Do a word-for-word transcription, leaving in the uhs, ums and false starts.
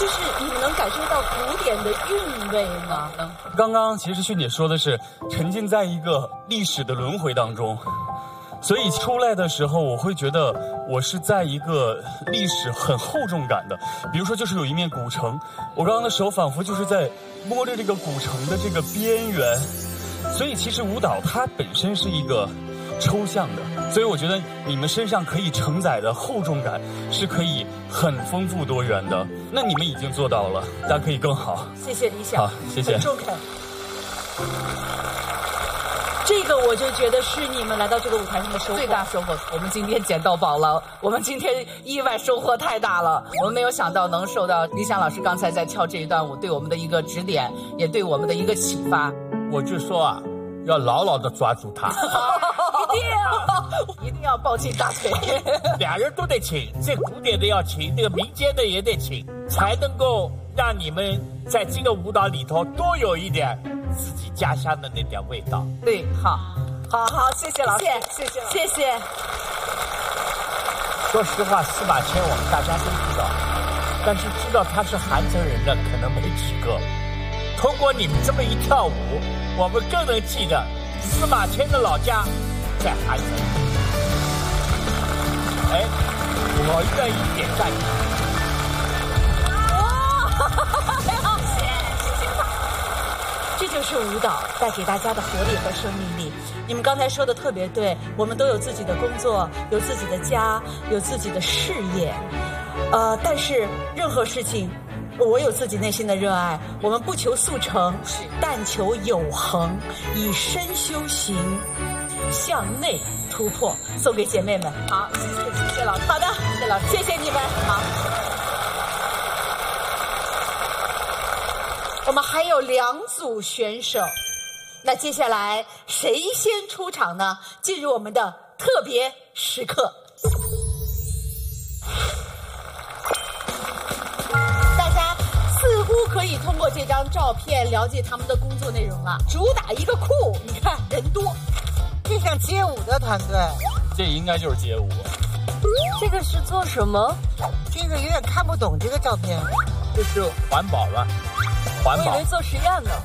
就是你们能感受到古典的韵味吗？ 刚刚其实迅姐说的是沉浸在一个历史的轮回当中，所以出来的时候我会觉得我是在一个历史很厚重感的。比如说就是有一面古城，我刚刚的手仿佛就是在摸着这个古城的这个边缘，所以其实舞蹈它本身是一个抽象的，所以我觉得你们身上可以承载的厚重感是可以很丰富多元的。那你们已经做到了，但可以更好。 谢谢理想， 好，谢谢。 很中肯。这个我就觉得是你们来到这个舞台上的收获， 最大收获。我们今天捡到宝了，我们今天意外收获太大了。我们没有想到能受到理想老师刚才在跳这一段舞对我们的一个指点，也对我们的一个启发。 我就说啊，要牢牢地抓住他， 一定要一定要抱紧大腿， 俩人都得请，这古典的要请，这个民间的也得请，才能够让你们在这个舞蹈里头多有一点自己家乡的那点味道。 对，好，好好，谢谢老师， 谢谢谢谢。 说实话，司马迁我们大家都知道，但是知道他是韩城人的可能没几个。通过你们这么一跳舞，我们更能记得司马迁的老家在韩城。哎，我愿意点赞你。 哇，谢谢他。这就是舞蹈带给大家的活力和生命力。你们刚才说的特别对，我们都有自己的工作，有自己的家，有自己的事业，呃，但是任何事情。我有自己内心的热爱，我们不求速成，但求有恒，以身修行，向内突破。送给姐妹们。 好，谢谢谢谢老师。 好的， 谢谢老师， 谢谢你们。好，我们还有两组选手，那接下来谁先出场呢？进入我们的特别时刻。可以通过这张照片了解他们的工作内容了。主打一个酷，你看人多， 这像街舞的团队。 这应该就是街舞。 这个是做什么？这个有点看不懂这个照片。 这是环保了，环保。 我以为做实验呢。